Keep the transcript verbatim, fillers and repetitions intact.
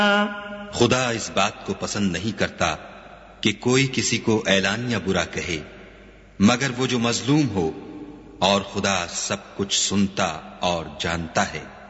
खुदा इस बात को पसंद नहीं करता कि कोई किसी को ऐलान या बुरा कहे, मगर वो जो मजलूम हो, और खुदा सब कुछ सुनता और जानता है।